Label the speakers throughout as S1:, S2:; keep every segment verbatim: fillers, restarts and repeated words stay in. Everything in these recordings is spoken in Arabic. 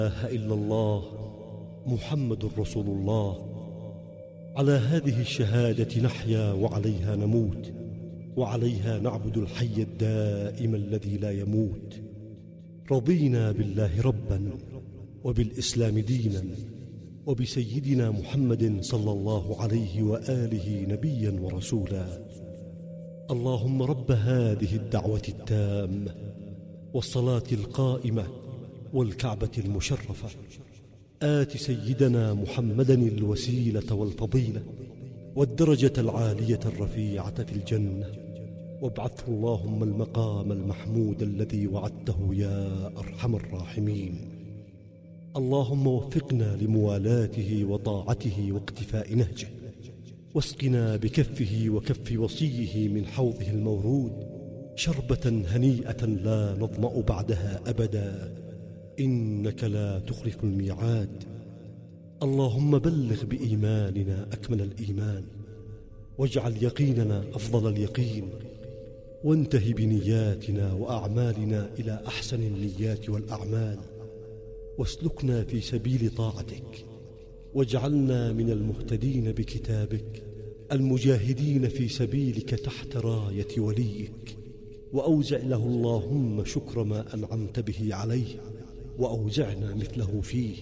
S1: إله إلا الله محمد رسول الله. على هذه الشهادة نحيا وعليها نموت، وعليها نعبد الحي الدائم الذي لا يموت. رضينا بالله ربا، وبالإسلام دينا، وبسيدنا محمد صلى الله عليه وآله نبيا ورسولا. اللهم رب هذه الدعوة التامة والصلاة القائمة والكعبة المشرفة، آت سيدنا محمدا الوسيلة والفضيلة والدرجة العالية الرفيعة في الجنة، وابعثه اللهم المقام المحمود الذي وعدته يا أرحم الراحمين. اللهم وفقنا لموالاته وطاعته واقتفاء نهجه، واسقنا بكفه وكف وصيه من حوضه المورود شربة هنيئة لا نظمأ بعدها أبدا، إنك لا تخلف الميعاد. اللهم بلغ بإيماننا أكمل الإيمان، واجعل يقيننا أفضل اليقين، وانته بنياتنا وأعمالنا إلى أحسن النيات والأعمال، واسلكنا في سبيل طاعتك، واجعلنا من المهتدين بكتابك المجاهدين في سبيلك تحت راية وليك. وأوزع له اللهم شكر ما أنعمت به عليه، وأوزعنا مثله فيه،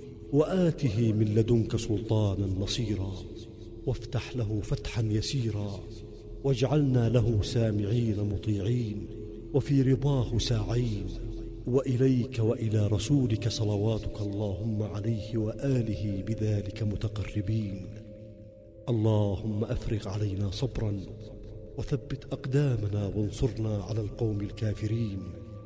S1: وآته من لدنك سلطانا نصيرا، وافتح له فتحا يسيرا، واجعلنا له سامعين مطيعين، وفي رضاه ساعين، وإليك وإلى رسولك صلواتك اللهم عليه وآله بذلك متقربين. اللهم أفرغ علينا صبرا، وثبت أقدامنا، وانصرنا على القوم الكافرين.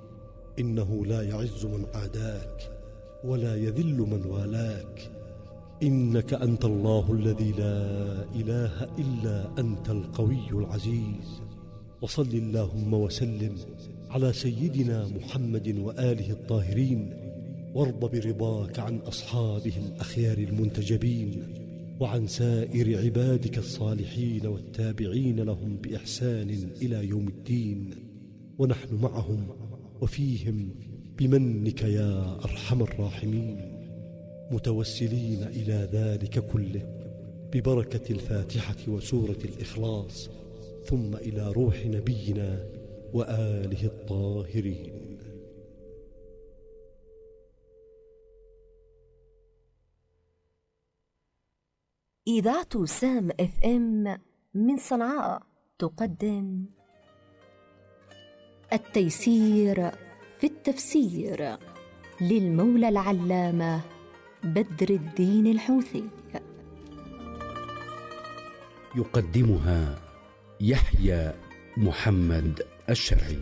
S1: إنه لا يعز من عاداك، ولا يذل من والاك. إنك أنت الله الذي لا إله إلا أنت القوي العزيز. وصل اللهم وسلم على سيدنا محمد وآله الطاهرين، وارض برضاك عن أصحابه الأخيار المنتجبين، وعن سائر عبادك الصالحين والتابعين لهم بإحسان إلى يوم الدين، ونحن معهم وفيهم بمنك يا أرحم الراحمين، متوسلين إلى ذلك كله ببركة الفاتحة وسورة الإخلاص، ثم إلى روح نبينا وآله الطاهرين.
S2: إذاعة سام اف ام من صنعاء تقدم التيسير في التفسير للمولى العلامة بدر الدين الحوثي.
S3: يقدمها يحيى محمد الشرعي.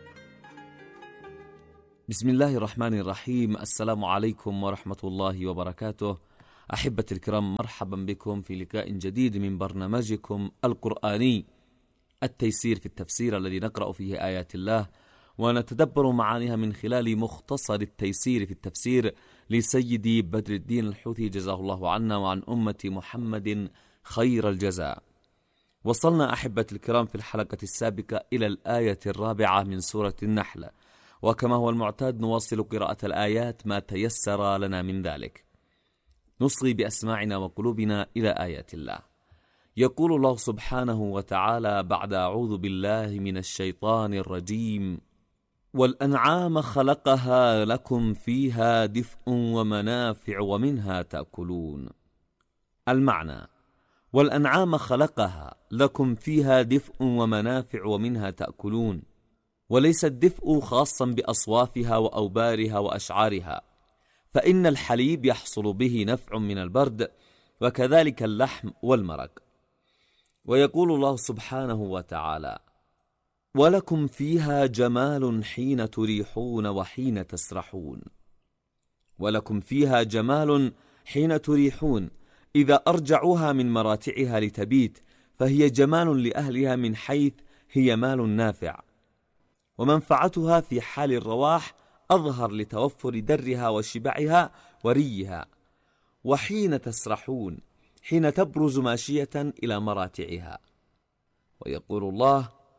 S4: بسم الله الرحمن الرحيم. السلام عليكم ورحمة الله وبركاته. أحبتي الكرام، مرحبا بكم في لقاء جديد من برنامجكم القرآني التيسير في التفسير، الذي نقرأ فيه آيات الله ونتدبر معانيها من خلال مختصر التيسير في التفسير لسيدي بدر الدين الحوثي، جزاه الله عنا وعن أمة محمد خير الجزاء. وصلنا أحبتي الكرام في الحلقة السابقة إلى الآية الرابعة من سورة النحل، وكما هو المعتاد نواصل قراءة الآيات ما تيسر لنا من ذلك. نصغي بأسماعنا وقلوبنا إلى آيات الله. يقول الله سبحانه وتعالى بعد أعوذ بالله من الشيطان الرجيم: والأنعام خلقها لكم فيها دفء ومنافع ومنها تأكلون. المعنى: والأنعام خلقها لكم فيها دفء ومنافع ومنها تأكلون، وليس الدفء خاصا بأصوافها وأوبارها وأشعارها، فإن الحليب يحصل به نفع من البرد، وكذلك اللحم والمرق. ويقول الله سبحانه وتعالى: ولكم فيها جمال حين تريحون وحين تسرحون. ولكم فيها جمال حين تريحون، إذا أرجعوها من مراتعها لتبيت فهي جمال لأهلها من حيث هي مال نافع، ومنفعتها في حال الرواح أظهر لتوفر درها وشبعها وريها. وحين تسرحون، حين تبرز ماشية إلى مراتعها. ويقول الله: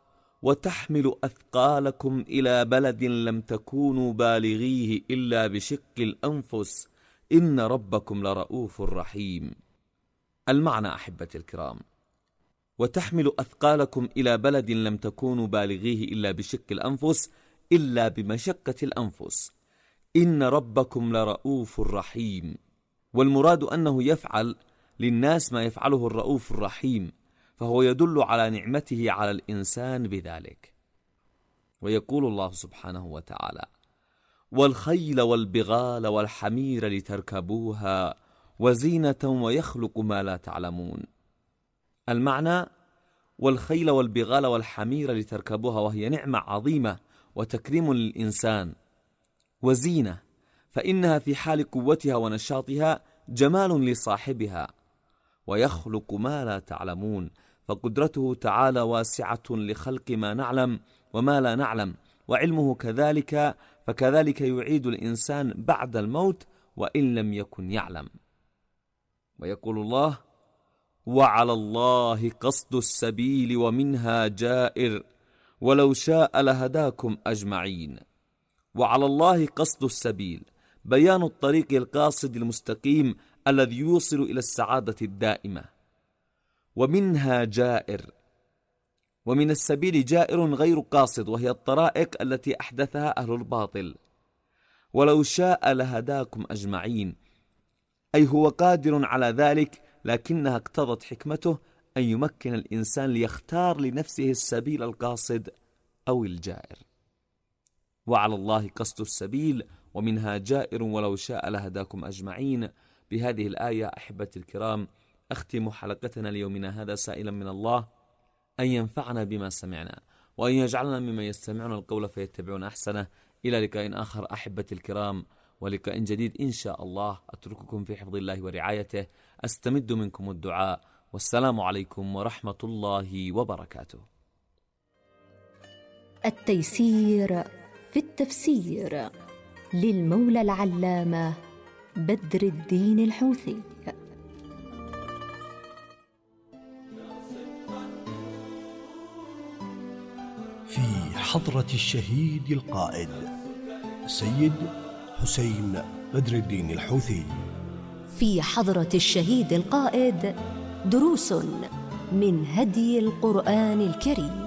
S4: وتحمل أثقالكم إلى بلد لم تكونوا بالغيه إلا بشق الأنفس إن ربكم لرؤوف رحيم. المعنى أحبتي الكرام: وتحمل أثقالكم إلى بلد لم تكونوا بالغيه إلا بشق الأنفس إلا بمشقة الأنفس إن ربكم لرؤوف رحيم. والمراد أنه يفعل للناس ما يفعله الرؤوف الرحيم، فهو يدل على نعمته على الإنسان بذلك. ويقول الله سبحانه وتعالى: والخيل والبغال والحمير لتركبوها وزينة ويخلق ما لا تعلمون. المعنى: والخيل والبغال والحمير لتركبوها، وهي نعمة عظيمة وتكريم للإنسان، وزينة فإنها في حال قوتها ونشاطها جمال لصاحبها، ويخلق ما لا تعلمون، فقدرته تعالى واسعة لخلق ما نعلم وما لا نعلم، وعلمه كذلك، فكذلك يعيد الإنسان بعد الموت وإن لم يكن يعلم. ويقول الله: وعلى الله قصد السبيل ومنها جائر ولو شاء لهداكم أجمعين. وعلى الله قصد السبيل، بيان الطريق القاصد المستقيم الذي يوصل إلى السعادة الدائمة. ومنها جائر، ومن السبيل جائر غير قاصد، وهي الطرائق التي أحدثها أهل الباطل. ولو شاء لهداكم أجمعين، أي هو قادر على ذلك، لكنها اقتضت حكمته أن يمكن الإنسان ليختار لنفسه السبيل القاصد أو الجائر. وعلى الله قصد السبيل ومنها جائر ولو شاء لهداكم أجمعين. بهذه الآية أحبتي الكرام أختم حلقتنا ليومنا هذا، سائلا من الله أن ينفعنا بما سمعنا، وأن يجعلنا ممن يستمعون القول فيتبعون أحسنه. إلى لقاء آخر أحبتي الكرام، ولقاء جديد إن شاء الله. أترككم في حفظ الله ورعايته، أستمد منكم الدعاء، والسلام عليكم ورحمة الله وبركاته.
S2: التيسير في التفسير للمولى العلامة بدر الدين الحوثي.
S1: في حضرة الشهيد القائد السيد حسين بدر الدين الحوثي.
S2: في حضرة الشهيد القائد دروس من هدي القرآن الكريم.